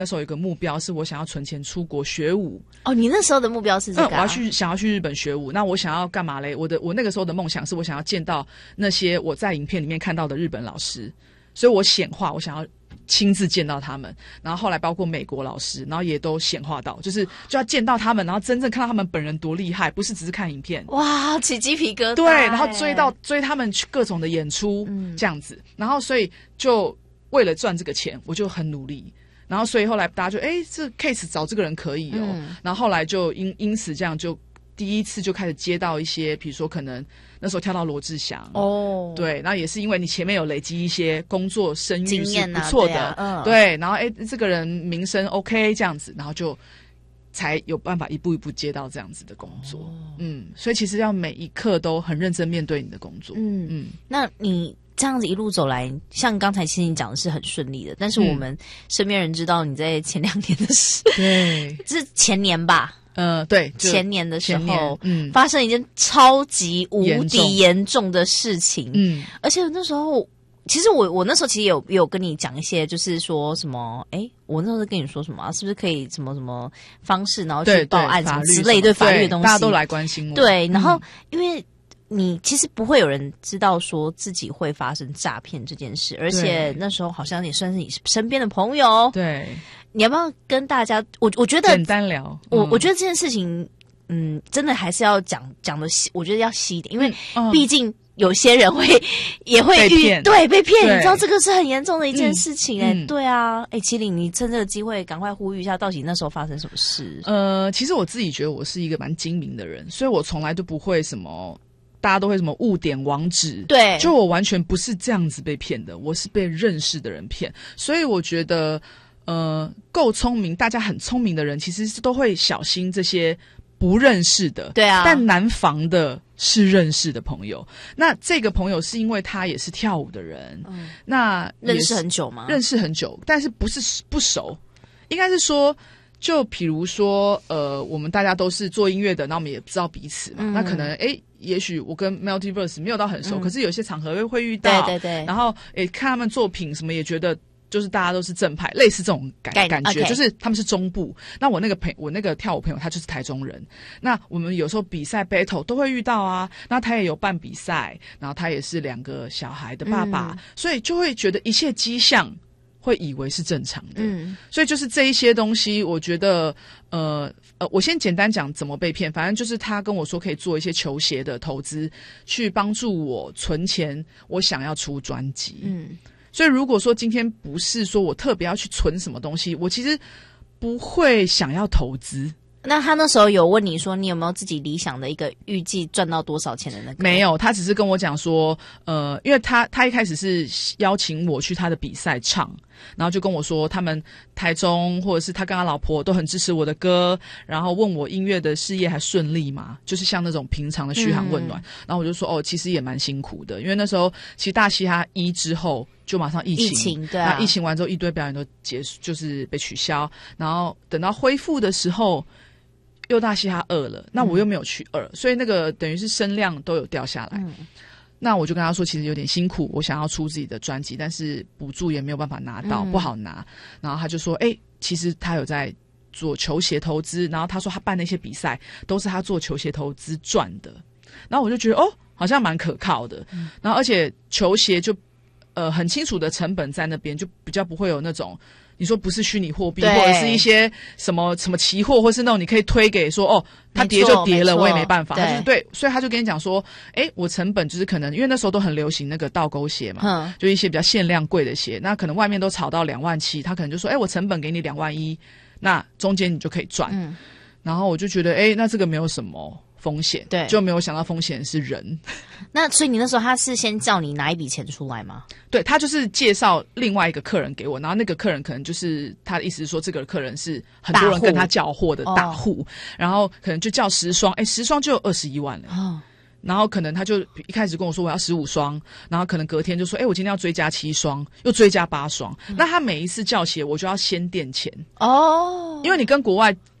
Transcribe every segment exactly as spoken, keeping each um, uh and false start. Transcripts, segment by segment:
那时候有个目标是我想要存钱出国学舞。 哦，你那时候的目标是这个、啊？ 嗯，我要去想要去日本学舞。那我想要干嘛嘞？我的我那个时候的梦想是我想要见到那些我在影片里面看到的日本老师，所以我显化，我想要亲自见到他们。然后后来包括美国老师，然后也都显化到，就是就要见到他们，然后真正看到他们本人多厉害，不是只是看影片。 哇，起鸡皮疙瘩。 对，然后追到追他们去各种的演出，嗯，这样子。然后所以就为了赚这个钱，我就很努力。然后所以后来大家就哎，这 case 找这个人可以哦。嗯、然后后来就因因此这样就第一次就开始接到一些，比如说可能那时候跳到罗志祥哦，对，然后也是因为你前面有累积一些工作声誉是不错的，啊对, 啊嗯、对，然后哎这个人名声 OK 这样子，然后就才有办法一步一步接到这样子的工作。哦、嗯，所以其实要每一刻都很认真面对你的工作。嗯嗯， 那你这样子一路走来，像刚才其实你讲的是很顺利的，但是我们身边人知道你在前两年的事， 对， 是前年吧？ 呃，对， 前年的时候，嗯，发生一件超级无敌严重的事情，嗯，而且那时候，其实我我那时候其实有有跟你讲一些，就是说什么，哎，我那时候跟你说什么、啊，是不是可以什么什么方式，然后去报案什么之类对法律的东西， 大家都来关心我， 对，然后、嗯、因为。你其实不会有人知道说自己会发生诈骗这件事，而且那时候好像也算是你身边的朋友。 对， 你要不要跟大家？我我觉得简单聊。 嗯、我我觉得这件事情，嗯，真的还是要讲讲的细，我觉得要细一点，因为毕竟有些人会、嗯、也会遇对被骗，你知道这个是很严重的一件事情哎、欸嗯嗯。对啊，哎，麒麟，你趁这个机会赶快呼吁一下，到底那时候发生什么事？ 呃，其实我自己觉得我是一个蛮精明的人，所以我从来都不会什么。大家都会什么误点网址， 对， 就我完全不是这样子被骗的，我是被认识的人骗，所以我觉得，呃，够聪明，大家很聪明的人，其实是都会小心这些不认识的， 对啊， 但难防的是认识的朋友。那这个朋友是因为他也是跳舞的人，嗯，那认识很久吗？ 认识很久，但是不是不熟，应该是说。就比如说，呃，我们大家都是做音乐的，那我们也知道彼此嘛。嗯、那可能，哎，也许我跟 Multiverse 没有到很熟，嗯、可是有些场合会会遇到， 对对对。 然后，哎，看他们作品什么，也觉得就是大家都是正派，类似这种感感觉， okay. 就是他们是中部。那我那个朋，我那个跳舞朋友，他就是台中人。那我们有时候比赛 battle 都会遇到啊。那他也有办比赛，然后他也是两个小孩的爸爸，嗯、所以就会觉得一切迹象。会以为是正常的，嗯，所以就是这一些东西，我觉得，呃呃，我先简单讲怎么被骗。反正就是他跟我说可以做一些球鞋的投资，去帮助我存钱，我想要出专辑，嗯，所以如果说今天不是说我特别要去存什么东西，我其实不会想要投资。 那他那时候有问你说你有没有自己理想的一个预计赚到多少钱的那个？ 没有，他只是跟我讲说，呃，因为他他一开始是邀请我去他的比赛唱，然后就跟我说他们台中或者是他跟他老婆都很支持我的歌，然后问我音乐的事业还顺利吗？就是像那种平常的嘘寒问暖。嗯、然后我就说哦，其实也蛮辛苦的，因为那时候其实大嘻哈一之后就马上疫情， 疫情对啊， 那疫情完之后一堆表演都结束，就是被取消，然后等到恢复的时候。又大嘻哈二了，那我又没有去二、嗯，所以那个等于是声量都有掉下来。嗯、那我就跟他说，其实有点辛苦，我想要出自己的专辑，但是补助也没有办法拿到，嗯、不好拿。然后他就说，哎、欸，其实他有在做球鞋投资，然后他说他办那些比赛都是他做球鞋投资赚的。然后我就觉得哦，好像蛮可靠的。嗯、然后而且球鞋就呃很清楚的成本在那边，就比较不会有那种。你说不是虚拟货币，或者是一些什么什么期货，或是那种你可以推给说哦，它跌就跌了，我也没办法。他就是对，所以他就跟你讲说，哎，我成本就是可能因为那时候都很流行那个倒钩鞋嘛，嗯、就一些比较限量贵的鞋，那可能外面都炒到两万七，他可能就说，哎，我成本给你两万一，那中间你就可以赚。嗯、然后我就觉得，哎，那这个没有什么。风险对，就没有想到风险是人。 那所以你那时候他是先叫你拿一笔钱出来吗？ 对，他就是介绍另外一个客人给我，然后那个客人可能就是他的意思是说，这个客人是很多人跟他叫货的大户，然后可能就叫十双，哎，十双就有二十一万了。哦，然后可能他就一开始跟我说我要十五双，然后可能隔天就说，哎，我今天要追加七双，又追加八双。嗯、那他每一次叫鞋，我就要先垫钱哦，因为你跟国外。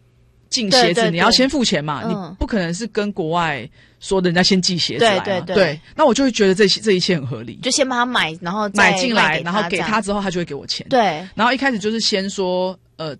进鞋子， 对对对你要先付钱嘛， 嗯你不可能是跟国外说人家先寄鞋子来嘛， 对对对对，那我就会觉得这这一切很合理， 就先帮他买，然后再买进来， 卖给然后给这样他之后，他就会给我钱。 对， 然后一开始就是先说，呃，